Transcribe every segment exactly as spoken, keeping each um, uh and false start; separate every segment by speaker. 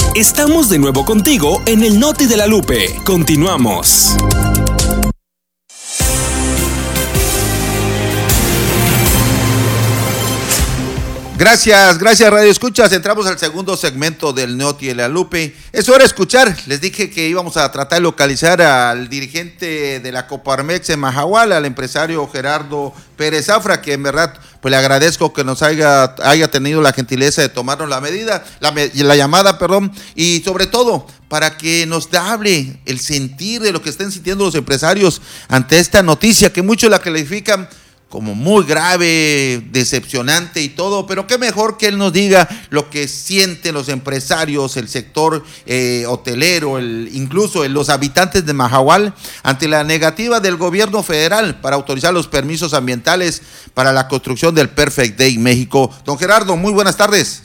Speaker 1: Estamos de nuevo contigo en el Noti de la Lupe. Continuamos.
Speaker 2: Gracias, gracias Radio Escuchas. Entramos al segundo segmento del Noti de la Lupe. Es hora de escuchar. Les dije que íbamos a tratar de localizar al dirigente de la Coparmex en Mahahual, al empresario Gerardo Pérez Zafra, que en verdad pues le agradezco que nos haya, haya tenido la gentileza de tomarnos la medida, la, la llamada, perdón, y sobre todo para que nos hable el sentir de lo que estén sintiendo los empresarios ante esta noticia que muchos la califican como muy grave, decepcionante y todo, pero qué mejor que él nos diga lo que sienten los empresarios, el sector eh, hotelero, el, incluso los habitantes de Mahahual ante la negativa del gobierno federal para autorizar los permisos ambientales para la construcción del Perfect Day México. Don Gerardo, muy buenas tardes.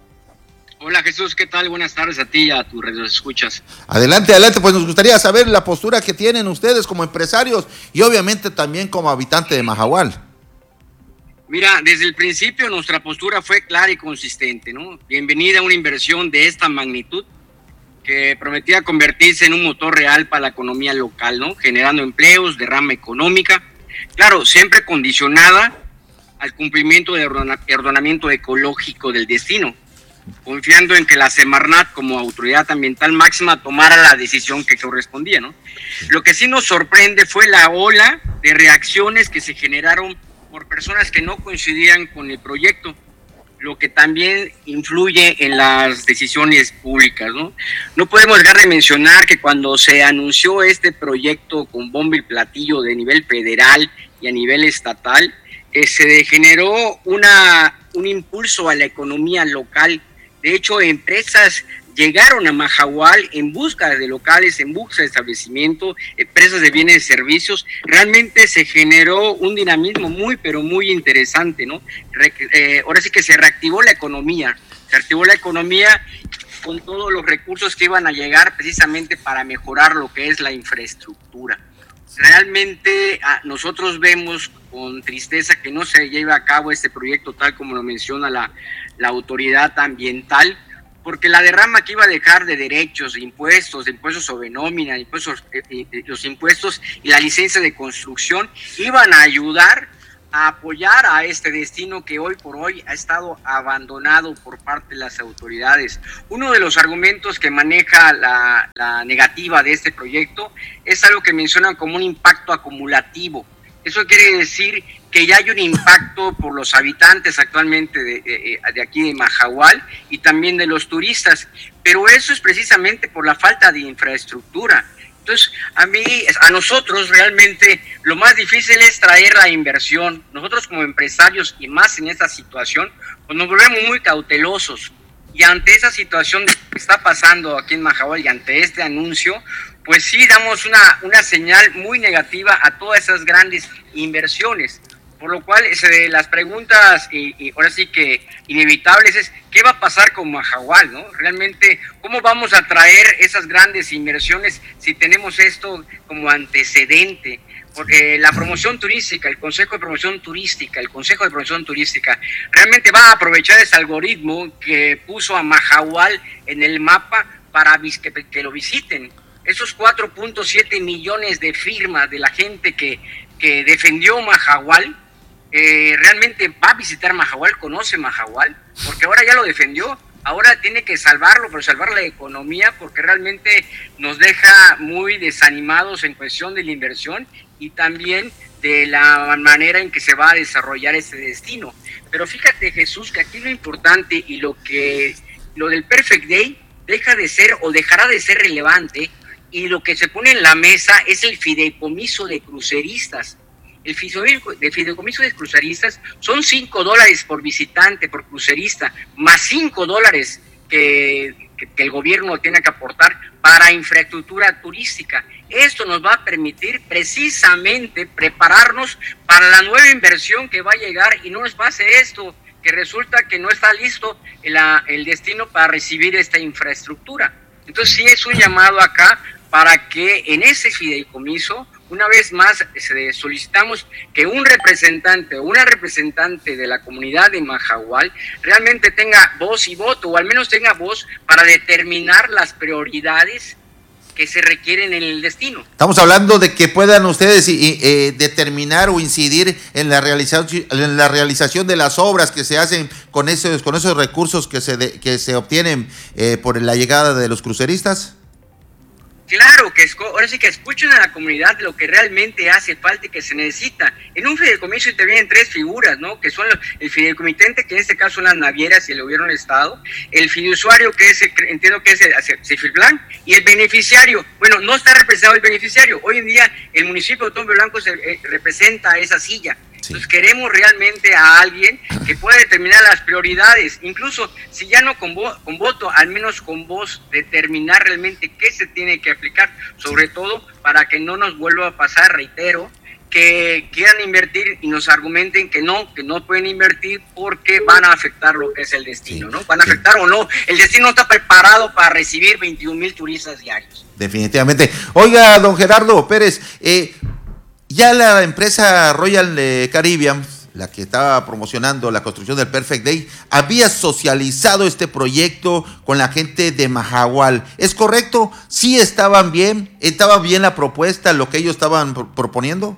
Speaker 3: Hola Jesús, ¿qué tal? Buenas tardes a ti y a tus redes escuchas.
Speaker 2: Adelante, adelante, pues nos gustaría saber la postura que tienen ustedes como empresarios y obviamente también como habitante de Mahahual.
Speaker 3: Mira, desde el principio nuestra postura fue clara y consistente, ¿no? Bienvenida a una inversión de esta magnitud que prometía convertirse en un motor real para la economía local, ¿no? Generando empleos, derrama económica, claro, siempre condicionada al cumplimiento del ordenamiento ecológico del destino, confiando en que la Semarnat como autoridad ambiental máxima tomara la decisión que correspondía, ¿no? Lo que sí nos sorprende fue la ola de reacciones que se generaron por personas que no coincidían con el proyecto, lo que también influye en las decisiones públicas, ¿no? No podemos dejar de mencionar que cuando se anunció este proyecto con bombo y platillo de nivel federal y a nivel estatal, eh, se generó una, un impulso a la economía local. De hecho, empresas llegaron a Mahahual en busca de locales, en busca de establecimiento, empresas de bienes y servicios. Realmente se generó un dinamismo muy, pero muy interesante, ¿no? Re, eh, ahora sí que se reactivó la economía, se reactivó la economía con todos los recursos que iban a llegar precisamente para mejorar lo que es la infraestructura. Realmente ah, nosotros vemos con tristeza que no se lleva a cabo este proyecto tal como lo menciona la, la autoridad ambiental, porque la derrama que iba a dejar de derechos, de impuestos, de impuestos sobre nómina, impuestos, eh, eh, los impuestos y la licencia de construcción iban a ayudar a apoyar a este destino que hoy por hoy ha estado abandonado por parte de las autoridades. Uno de los argumentos que maneja la, la negativa de este proyecto es algo que mencionan como un impacto acumulativo. Eso quiere decir que ya hay un impacto por los habitantes actualmente de, de, de aquí de Mahahual y también de los turistas, pero eso es precisamente por la falta de infraestructura. Entonces, a mí, a nosotros realmente lo más difícil es traer la inversión. Nosotros como empresarios y más en esta situación, pues nos volvemos muy cautelosos. Y ante esa situación que está pasando aquí en Mahahual y ante este anuncio, pues sí damos una, una señal muy negativa a todas esas grandes inversiones. Por lo cual, eh, las preguntas, y, y ahora sí que inevitables, es ¿qué va a pasar con Mahahual, no? Realmente, ¿cómo vamos a traer esas grandes inversiones si tenemos esto como antecedente? Porque la promoción turística, el Consejo de Promoción Turística, el Consejo de Promoción Turística, realmente va a aprovechar ese algoritmo que puso a Mahahual en el mapa para que, que lo visiten. Esos cuatro punto siete millones de firmas de la gente que, que defendió Mahahual, eh, realmente va a visitar Mahahual, conoce Mahahual, porque ahora ya lo defendió, ahora tiene que salvarlo, pero salvar la economía, porque realmente nos deja muy desanimados en cuestión de la inversión y también de la manera en que se va a desarrollar ese destino. Pero fíjate, Jesús, que aquí lo importante y lo que lo del Perfect Day deja de ser o dejará de ser relevante, y lo que se pone en la mesa es el fideicomiso de cruceristas. El fideicomiso de cruceristas son cinco dólares por visitante, por crucerista, más cinco dólares que, que, que el gobierno tiene que aportar para infraestructura turística. Esto nos va a permitir precisamente prepararnos para la nueva inversión que va a llegar y no nos pase esto, que resulta que no está listo el, el destino para recibir esta infraestructura. Entonces sí es un llamado acá para que en ese fideicomiso una vez más solicitamos que un representante o una representante de la comunidad de Mahahual realmente tenga voz y voto, o al menos tenga voz para determinar las prioridades que se requieren en el destino.
Speaker 2: Estamos hablando de que puedan ustedes eh, determinar o incidir en la realización en la realización de las obras que se hacen con esos con esos recursos que se de, que se obtienen eh, por la llegada de los cruceristas.
Speaker 3: Claro, que ahora sí que escuchen a la comunidad lo que realmente hace falta y que se necesita. En un fideicomiso intervienen tres figuras, ¿no? Que son el fideicomitente, que en este caso son las navieras y el gobierno del estado, el fiduciario, que es el, entiendo que es el Cifriplan, y el beneficiario. Bueno, no está representado el beneficiario. Hoy en día el municipio de Otompe Blanco se, eh, representa esa silla. Sí. Entonces queremos realmente a alguien que pueda determinar las prioridades, incluso si ya no con, vo con voto, al menos con voz, determinar realmente qué se tiene que aplicar, sobre sí. todo para que no nos vuelva a pasar, reitero, que quieran invertir y nos argumenten que no, que no pueden invertir porque van a afectar lo que es el destino, sí. ¿no? Van a sí. afectar o no, el destino no está preparado para recibir veintiún mil turistas diarios.
Speaker 2: Definitivamente. Oiga, don Gerardo Pérez, eh, ya la empresa Royal Caribbean, la que estaba promocionando la construcción del Perfect Day, había socializado este proyecto con la gente de Mahahual. ¿Es correcto? ¿Sí estaban bien? ¿Estaba bien la propuesta, lo que ellos estaban pro proponiendo?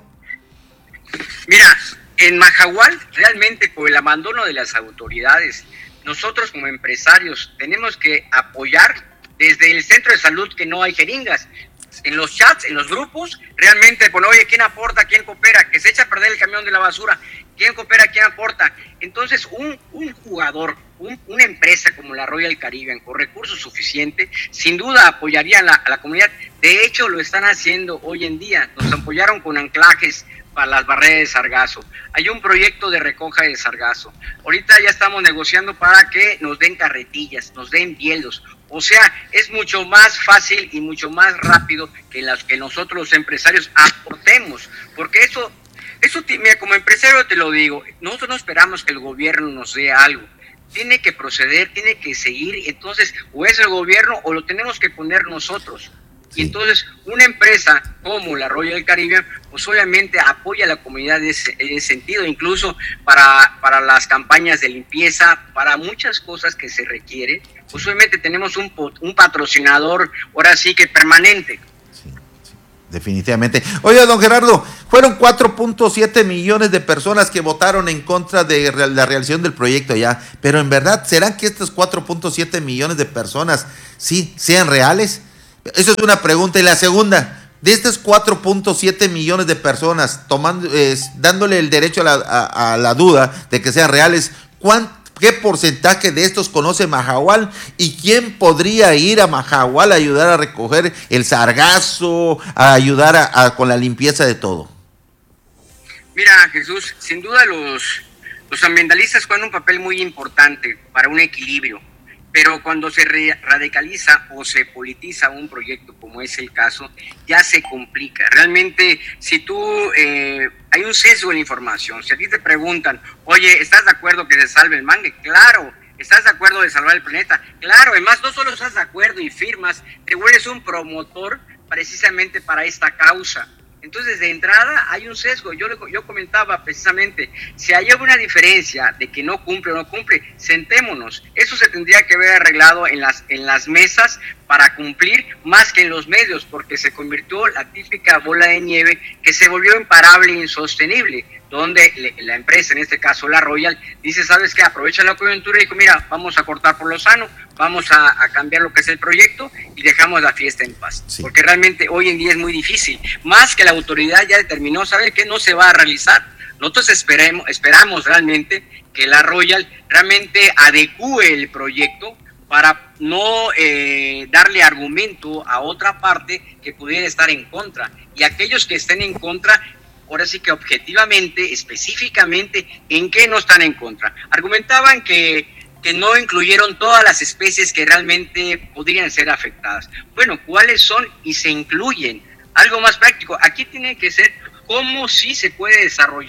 Speaker 3: Mira, en Mahahual, realmente por el abandono de las autoridades, nosotros como empresarios tenemos que apoyar desde el centro de salud que no hay jeringas. En los chats, en los grupos, realmente, pues, oye, ¿quién aporta? ¿Quién coopera? Que se echa a perder el camión de la basura. ¿Quién coopera? ¿Quién aporta? Entonces, un, un jugador, un, una empresa como la Royal Caribbean, con recursos suficientes, sin duda apoyaría a la, a la comunidad. De hecho, lo están haciendo hoy en día. Nos apoyaron con anclajes para las barreras de sargazo. Hay un proyecto de recoja de sargazo. Ahorita ya estamos negociando para que nos den carretillas, nos den hielos. O sea, es mucho más fácil y mucho más rápido que las que nosotros los empresarios aportemos, porque eso, eso mira, como empresario te lo digo, nosotros no esperamos que el gobierno nos dé algo, tiene que proceder, tiene que seguir, entonces o es el gobierno o lo tenemos que poner nosotros. Sí. Y entonces una empresa como la Royal Caribbean, pues obviamente apoya a la comunidad en ese, en ese sentido, incluso para, para las campañas de limpieza, para muchas cosas que se requieren, pues obviamente tenemos un, un patrocinador, ahora sí que permanente.
Speaker 2: Sí, sí, definitivamente. Oye, don Gerardo, fueron cuatro punto siete millones de personas que votaron en contra de la realización del proyecto ya, pero en verdad, ¿serán que estos cuatro punto siete millones de personas sí sean reales? Eso es una pregunta. Y la segunda, de estas cuatro punto siete millones de personas, tomando, eh, dándole el derecho a la, a, a la duda de que sean reales, ¿qué porcentaje de estos conoce Mahahual? ¿Y quién podría ir a Mahahual a ayudar a recoger el sargazo, a ayudar a, a, con la limpieza de todo?
Speaker 3: Mira, Jesús, sin duda los, los ambientalistas juegan un papel muy importante para un equilibrio. Pero cuando se radicaliza o se politiza un proyecto, como es el caso, ya se complica. Realmente, si tú, eh, hay un sesgo en la información. Si a ti te preguntan, oye, ¿estás de acuerdo que se salve el mangue? Claro. ¿Estás de acuerdo de salvar el planeta? Claro. Además, no solo estás de acuerdo y firmas, te vuelves un promotor precisamente para esta causa. Entonces, de entrada hay un sesgo. Yo, yo comentaba precisamente, si hay alguna diferencia de que no cumple o no cumple, sentémonos. Eso se tendría que haber arreglado en las, en las mesas para cumplir más que en los medios, porque se convirtió la típica bola de nieve que se volvió imparable e insostenible, donde le, la empresa, en este caso la Royal, dice, ¿sabes qué? Aprovecha la coyuntura y dijo, mira, vamos a cortar por lo sano, vamos a, a cambiar lo que es el proyecto y dejamos la fiesta en paz. Sí. Porque realmente hoy en día es muy difícil, más que la autoridad ya determinó, ¿saber qué? No se va a realizar. Nosotros esperemos, esperamos realmente que la Royal realmente adecúe el proyecto para no eh, darle argumento a otra parte que pudiera estar en contra. Y aquellos que estén en contra, ahora sí que objetivamente, específicamente, ¿en qué no están en contra? Argumentaban que, que no incluyeron todas las especies que realmente podrían ser afectadas. Bueno, ¿cuáles son? Y se incluyen. Algo más práctico, aquí tiene que ser cómo sí se puede desarrollar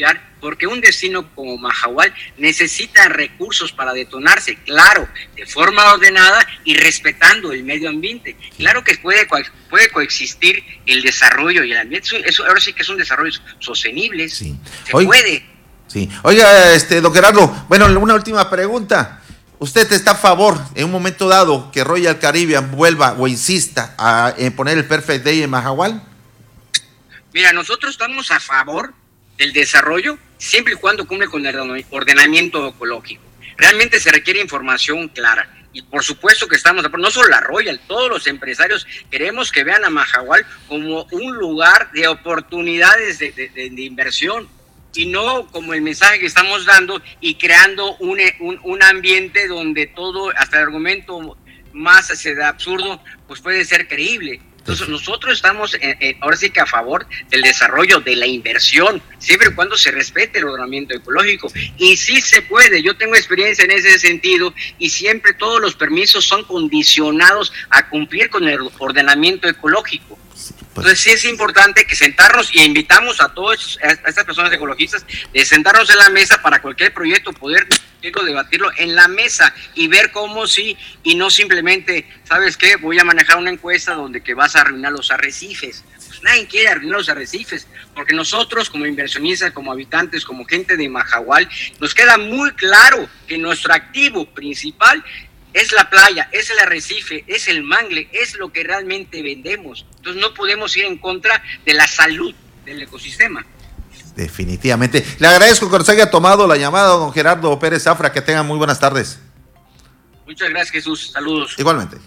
Speaker 3: porque un destino como Mahahual necesita recursos para detonarse, claro, de forma ordenada y respetando el medio ambiente. Claro que puede, puede coexistir el desarrollo y el ambiente, eso ahora sí que es un desarrollo sostenible,
Speaker 2: sí.
Speaker 3: Se
Speaker 2: Oiga,
Speaker 3: puede.
Speaker 2: Sí. Oiga, este, don Gerardo, bueno, una última pregunta. ¿Usted está a favor, en un momento dado, que Royal Caribbean vuelva o insista a, en poner el Perfect Day en Mahahual?
Speaker 3: Mira, nosotros estamos a favor del desarrollo siempre y cuando cumple con el ordenamiento ecológico. Realmente se requiere información clara. Y por supuesto que estamos, no solo la Royal, todos los empresarios queremos que vean a Mahahual como un lugar de oportunidades de, de, de, de inversión, y no como el mensaje que estamos dando y creando un, un, un ambiente donde todo, hasta el argumento más se da absurdo, pues puede ser creíble. Entonces nosotros estamos eh, eh, ahora sí que a favor del desarrollo de la inversión, siempre y cuando se respete el ordenamiento ecológico. Y sí se puede, yo tengo experiencia en ese sentido y siempre todos los permisos son condicionados a cumplir con el ordenamiento ecológico. Entonces sí es importante que sentarnos y invitamos a todas a estas personas ecologistas de sentarnos en la mesa para cualquier proyecto poder debatirlo en la mesa y ver cómo sí, y no simplemente, ¿sabes qué? Voy a manejar una encuesta donde que vas a arruinar los arrecifes. Pues nadie quiere arruinar los arrecifes, porque nosotros como inversionistas, como habitantes, como gente de Mahahual, nos queda muy claro que nuestro activo principal es la playa, es el arrecife, es el mangle, es lo que realmente vendemos. Entonces no podemos ir en contra de la salud del ecosistema.
Speaker 2: Definitivamente. Le agradezco que nos haya tomado la llamada, don Gerardo Pérez Zafra. Que tengan muy buenas tardes.
Speaker 3: Muchas gracias, Jesús. Saludos.
Speaker 2: Igualmente.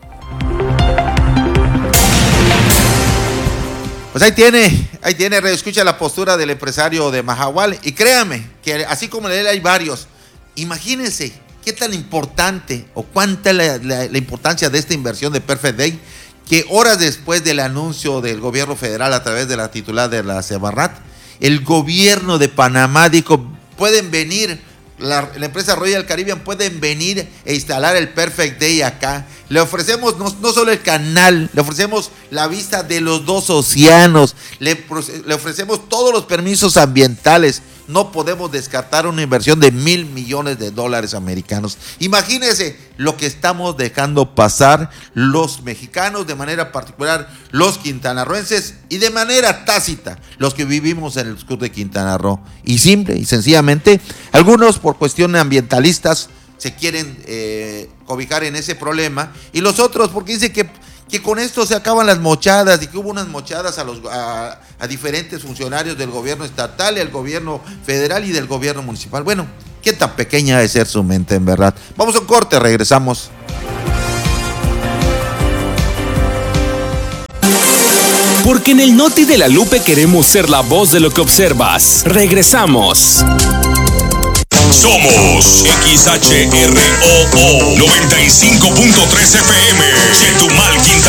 Speaker 2: Pues ahí tiene, ahí tiene, escucha la postura del empresario de Mahahual. Y créame, que así como él hay varios, imagínense qué tan importante o cuánta la, la, la importancia de esta inversión de Perfect Day, que horas después del anuncio del gobierno federal a través de la titular de la Semarnat, el gobierno de Panamá dijo, pueden venir, la, la empresa Royal Caribbean pueden venir e instalar el Perfect Day acá. Le ofrecemos no, no solo el canal, le ofrecemos la vista de los dos océanos, le, le ofrecemos todos los permisos ambientales. No podemos descartar una inversión de mil millones de dólares americanos. Imagínense lo que estamos dejando pasar los mexicanos, de manera particular los quintanarroenses y de manera tácita los que vivimos en el sur de Quintana Roo. Y simple y sencillamente, algunos por cuestiones ambientalistas se quieren eh, cobijar en ese problema, y los otros porque dicen que que con esto se acaban las mochadas, y que hubo unas mochadas a los a, a diferentes funcionarios del gobierno estatal, el gobierno federal y del gobierno municipal. Bueno, qué tan pequeña debe ser su mente, en verdad. Vamos a un corte, regresamos.
Speaker 1: Porque en el Noti de la Lupe queremos ser la voz de lo que observas. Regresamos.
Speaker 4: Somos X H R O O noventa y cinco punto tres F M, Chetumal, Quintana